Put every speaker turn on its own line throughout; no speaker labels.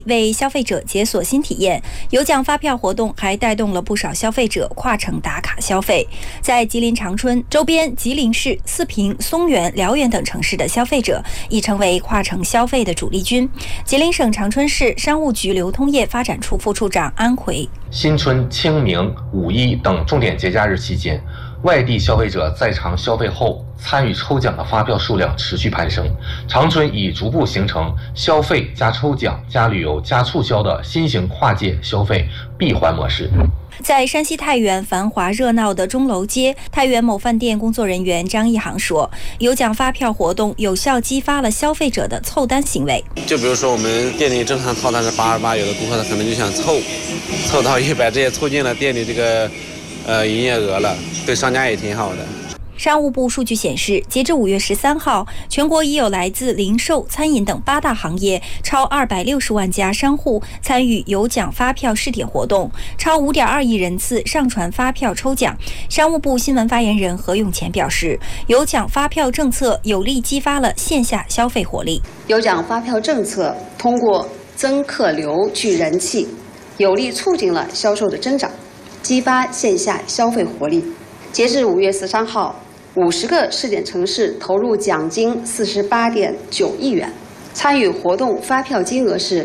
为消费者解锁新体验，有奖发票活动还带动了不少消费者跨城打卡消费。在吉林长春周边，吉林市、四平、松原、辽源等城市的消费者已成为跨城消费的主力军。吉林省长春市商务局流通业发展处副处长安奎：
新春、清明、五一等重点节假日期间，外地消费者在场消费后参与抽奖的发票数量持续攀升，长春已逐步形成消费加抽奖加旅游加促销的新型跨界消费闭环模式。
在山西太原繁华热闹的钟楼街，太原某饭店工作人员张一航说，有奖发票活动有效激发了消费者的凑单行为。
就比如说我们店里正常套餐是88，有的顾客他可能就想凑到100，这也促进了店里这个营业额了，对商家也挺好的。
商务部数据显示，截至5月13号，全国已有来自零售、餐饮等8大行业超260万家商户参与有奖发票试点活动，超5.2亿人次上传发票抽奖。商务部新闻发言人何永前表示，有奖发票政策有力激发了线下消费活力。
有奖发票政策通过增客流、聚人气，有力促进了销售的增长，激发线下消费活力。截至5月13号，50个试点城市投入奖金48.9亿元，参与活动发票金额是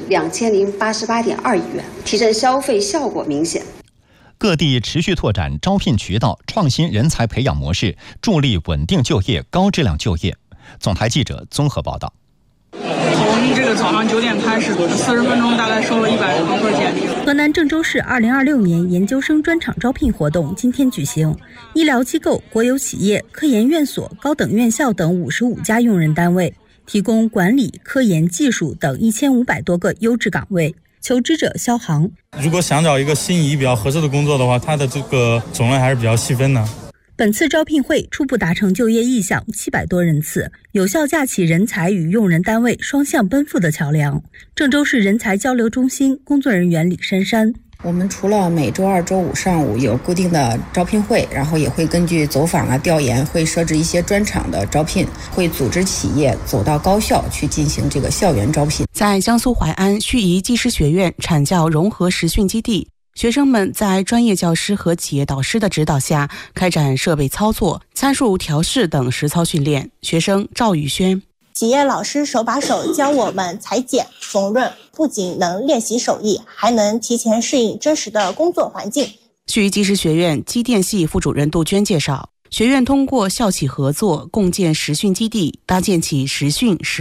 2088.2亿元，提振消费效果明显。
各地持续拓展招聘渠道，创新人才培养模式，助力稳定就业、高质量就业。总台记者综合报道。
从这个早上9点开始，40分钟大概收了100多份简历。
河南郑州市2026年研究生专场招聘活动今天举行，医疗机构、国有企业、科研院所、高等院校等55家用人单位提供管理、科研、技术等1500多个优质岗位。求职者肖航：
如果想找一个心仪比较合适的工作的话，它的这个种类还是比较细分的。
本次招聘会初步达成就业意向700多人次，有效架起人才与用人单位双向奔赴的桥梁。郑州市人才交流中心工作人员李珊珊：
我们除了每周2、周5上午有固定的招聘会，然后也会根据走访调研，会设置一些专场的招聘，会组织企业走到高校去进行这个校园招聘。
在江苏淮安盱眙技师学院产教融合实训基地，学生们在专业教师和企业导师的指导下，开展设备操作、参数调试等实操训练。学生赵宇轩：
企业老师手把手教我们裁剪、缝纫，不仅能练习手艺，还能提前适应真实的工作环境。
盱眙技师学院机电系副主任杜鹃介绍，学院通过校企合作，共建实训基地，搭建起实训实